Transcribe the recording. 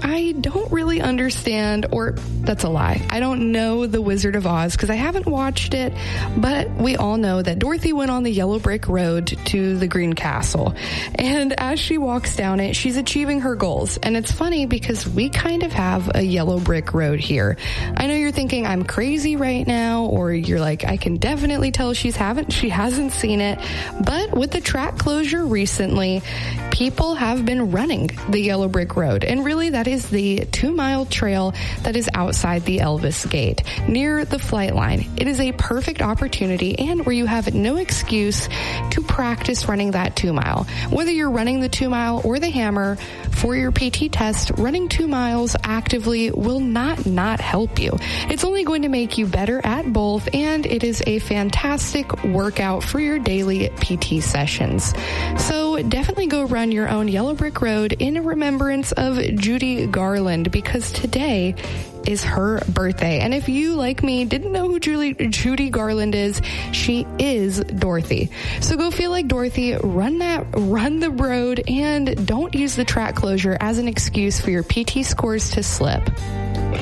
I don't really understand, or that's a lie. I don't know The Wizard of Oz because I haven't watched it, but we all know that Dorothy went on the yellow brick road to the Green Castle. And as she walks down it, she's achieving her goals. And it's funny because we kind of have a yellow brick road here. I know you're thinking I'm crazy right now, or you're like, I can definitely tell she hasn't seen it. But with the track closure recently, people have been running the yellow brick road. And really, that is the 2-mile trail that is outside the Elvis Gate near the flight line. It is a perfect opportunity and where you have no excuse to practice running that 2-mile. Whether you're running the 2-mile or the hammer for your PT test, running 2 miles actively will not help you. It's only going to make you better at both, and it is a fantastic workout for your daily PT sessions. So definitely go run your own yellow brick road in remembrance of Judy Garland, because today is her birthday. And if you, like me, didn't know who Judy Garland is, she is Dorothy. So go feel like Dorothy, run the road, and don't use the track closure as an excuse for your PT scores to slip.